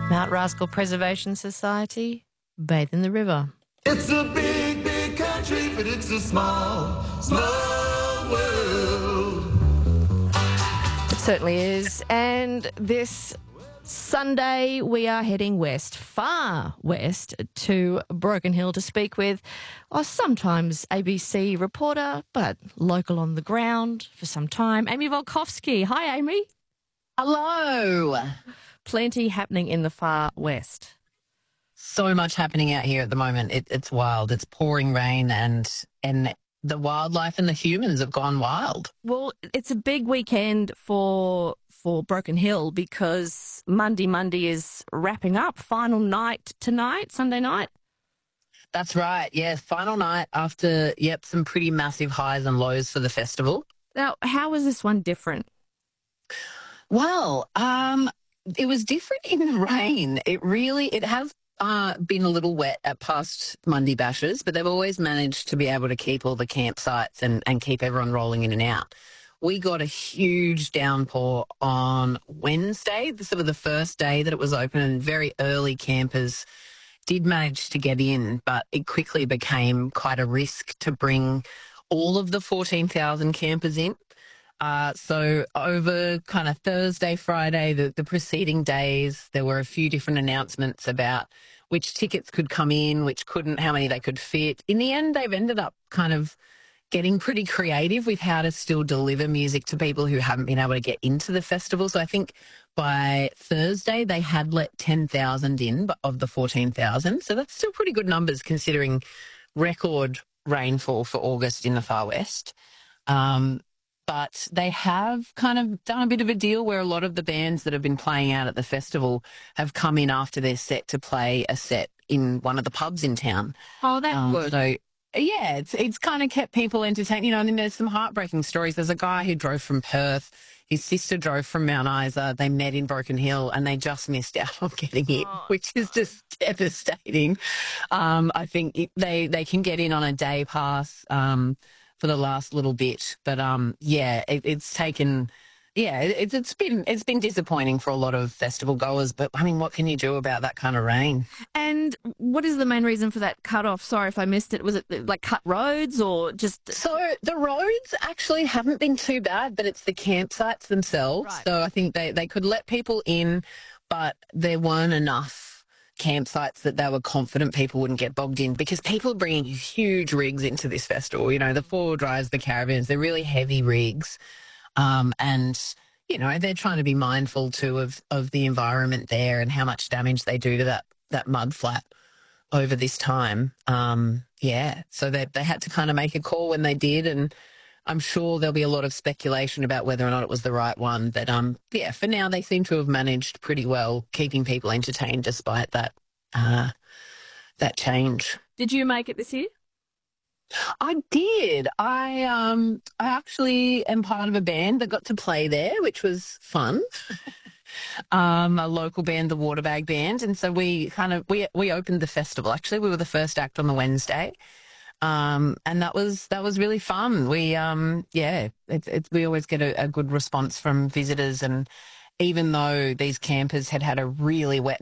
Mount Rascal Preservation Society, bathe in the river. It's a big, big country, but it's a small, small world. It certainly is. And this Sunday, we are heading west, far west, to Broken Hill to speak with sometimes ABC reporter, but local on the ground for some time, Amy Volkovsky. Hi, Amy. Hello. Plenty happening in the far west. So much happening out here at the moment. It's wild. It's pouring rain and the wildlife and the humans have gone wild. Well, it's a big weekend for Broken Hill because Monday is wrapping up. Final night tonight, Sunday night. That's right. Yeah, final night after, some pretty massive highs and lows for the festival. Now, how was this one different? Well, it was different in the rain. It has been a little wet at past Monday bashes, but they've always managed to be able to keep all the campsites and keep everyone rolling in and out. We got a huge downpour on Wednesday, sort of the first day that it was open, and very early campers did manage to get in, but it quickly became quite a risk to bring all of the 14,000 campers in. So over kind of Thursday, Friday, the preceding days, there were a few different announcements about which tickets could come in, which couldn't, how many they could fit. In the end, they've ended up kind of getting pretty creative with how to still deliver music to people who haven't been able to get into the festival. So I think by Thursday, they had let 10,000 in of the 14,000. So that's still pretty good numbers considering record rainfall for August in the far west. But they have kind of done a bit of a deal where a lot of the bands that have been playing out at the festival have come in after their set to play a set in one of the pubs in town. Oh, that's good. So, yeah, it's kind of kept people entertained. You know, and then there's some heartbreaking stories. There's a guy who drove from Perth. His sister drove from Mount Isa. They met in Broken Hill and they just missed out on getting in, which is just devastating. I think they can get in on a day pass for the last little bit. But it's been disappointing for a lot of festival goers. But I mean, what can you do about that kind of rain? And what is the main reason for that cut off? Sorry if I missed it. Was it like cut roads or just? So the roads actually haven't been too bad, but it's the campsites themselves. Right. So I think they could let people in, but there weren't enough campsites that they were confident people wouldn't get bogged in, because people are bringing huge rigs into this festival. You know, the 4-wheel drives, the caravans, they're really heavy rigs. And, you know, they're trying to be mindful too of the environment there and how much damage they do to that mud flat over this time. So they had to kind of make a call when they did, and I'm sure there'll be a lot of speculation about whether or not it was the right one. But, for now they seem to have managed pretty well keeping people entertained despite that change. Did you make it this year? I did. I actually am part of a band that got to play there, which was fun. A local band, the Waterbag Band. And so we opened the festival. Actually, we were the first act on the Wednesday. And that was really fun. We we always get a good response from visitors, and even though these campers had a really wet